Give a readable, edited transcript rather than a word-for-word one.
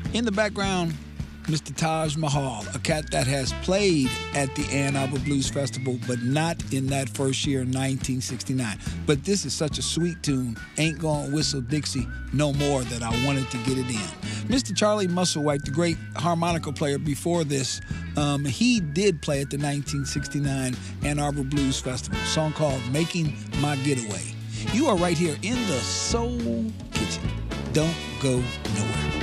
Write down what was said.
In the background, Mr. Taj Mahal, a cat that has played at the Ann Arbor Blues Festival, but not in that first year, 1969. But this is such a sweet tune, Ain't Gonna Whistle Dixie No More, that I wanted to get it in. Mr. Charlie Musselwhite, the great harmonica player before this, he did play at the 1969 Ann Arbor Blues Festival, a song called Making My Getaway. You are right here in the Soul Kitchen. Don't go nowhere.